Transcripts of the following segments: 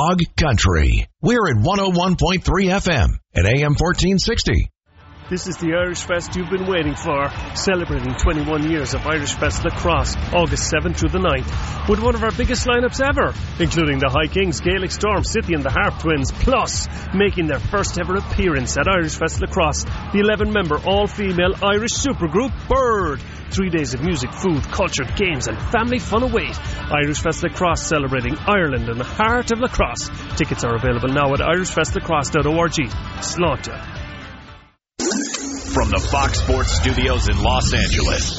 Dog Country. We're at 101.3 FM at AM 1460. This is the Irish Fest you've been waiting for, celebrating 21 years of Irish Fest Lacrosse, August 7th through the 9th, with one of our biggest lineups ever, including the High Kings, Gaelic Storm, City and the Harp Twins, plus making their first ever appearance at Irish Fest Lacrosse, the 11-member all-female Irish supergroup Bird. 3 days of music, food, culture, games and family fun await. Irish Fest Lacrosse, celebrating Ireland and the heart of lacrosse. Tickets are available now at irishfestlacrosse.org. Slaughter. From the Fox Sports Studios in Los Angeles,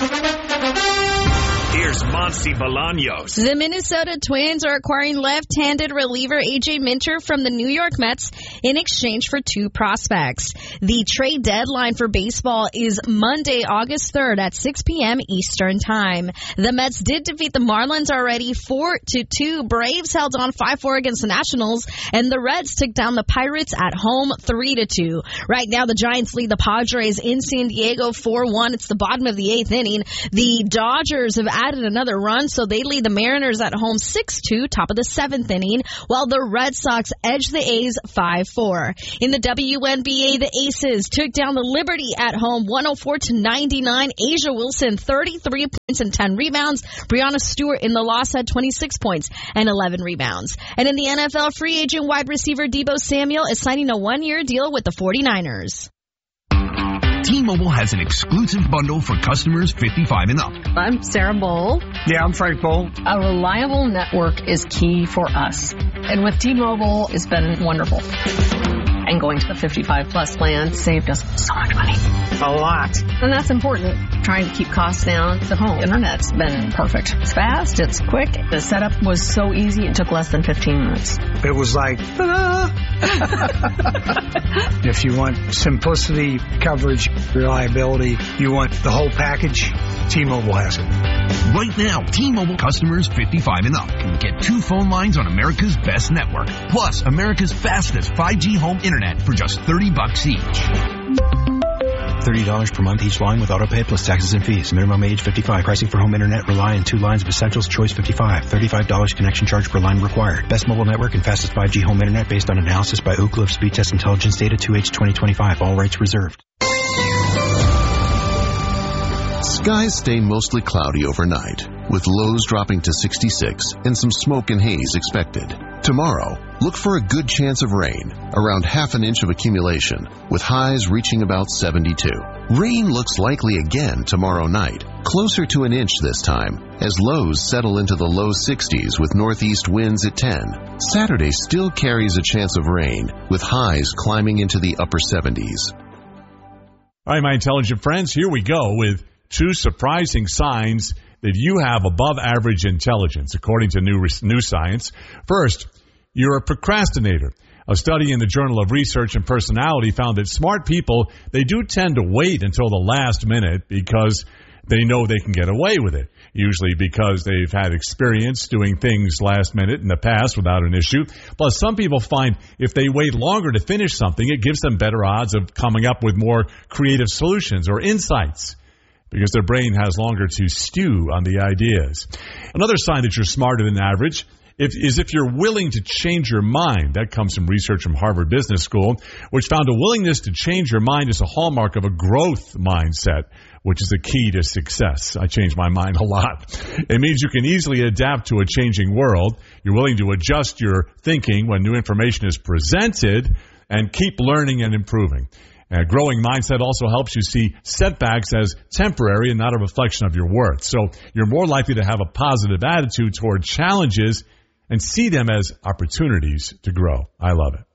here's Monty Bolaños. The Minnesota Twins are acquiring left-handed reliever A.J. Minter from the New York Mets in exchange for 2 prospects. The trade deadline for baseball is Monday, August 3rd at 6 p.m. Eastern Time. The Mets did defeat the Marlins already 4-2. Braves held on 5-4 against the Nationals, and the Reds took down the Pirates at home 3-2. Right now, the Giants lead the Padres in San Diego 4-1. It's the bottom of the 8th inning. The Dodgers have added another run, so they lead the Mariners at home 6-2, top of the 7th inning, while the Red Sox edge the A's 5-4. In the WNBA, the Aces took down the Liberty at home 104-99. Asia Wilson 33 points and 10 rebounds. Breanna Stewart in the loss had 26 points and 11 rebounds. And in the NFL, free agent wide receiver Deebo Samuel is signing a 1-year deal with the 49ers. T-Mobile has an exclusive bundle for customers 55 and up. I'm Sarah Bowl. Yeah, I'm Frank Bowl. A reliable network is key for us. And with T-Mobile, it's been wonderful. And going to the 55-plus plan saved us so much money. A lot. And that's important. Trying to keep costs down. The home internet's been perfect. It's fast. It's quick. The setup was so easy. It took less than 15 minutes. It was like, ta-da! If you want simplicity, coverage, reliability, you want the whole package, T-Mobile has it. Right now, T-Mobile customers 55 and up can get 2 phone lines on America's best network, plus America's fastest 5G home internet for just $30 each. $30 per month each line with autopay plus taxes and fees. Minimum age 55. Pricing for home internet rely on 2 lines of Essentials Choice 55. $35 connection charge per line required. Best mobile network and fastest 5G home internet based on analysis by Ookla of Speed Test Intelligence data 2H 2025. All rights reserved. Skies stay mostly cloudy overnight, with lows dropping to 66 and some smoke and haze expected. Tomorrow, look for a good chance of rain, around half an inch of accumulation, with highs reaching about 72. Rain looks likely again tomorrow night, closer to an inch this time, as lows settle into the low 60s with northeast winds at 10. Saturday still carries a chance of rain, with highs climbing into the upper 70s. All right, my intelligent friends, here we go with 2 surprising signs that you have above average intelligence, according to new science. First, you're a procrastinator. A study in the Journal of Research and Personality found that smart people, they do tend to wait until the last minute because they know they can get away with it, usually because they've had experience doing things last minute in the past without an issue. Plus, some people find if they wait longer to finish something, it gives them better odds of coming up with more creative solutions or insights, because their brain has longer to stew on the ideas. Another sign that you're smarter than average is if you're willing to change your mind. That comes from research from Harvard Business School, which found a willingness to change your mind is a hallmark of a growth mindset, which is the key to success. I change my mind a lot. It means you can easily adapt to a changing world. You're willing to adjust your thinking when new information is presented and keep learning and improving. A growing mindset also helps you see setbacks as temporary and not a reflection of your worth. So you're more likely to have a positive attitude toward challenges and see them as opportunities to grow. I love it.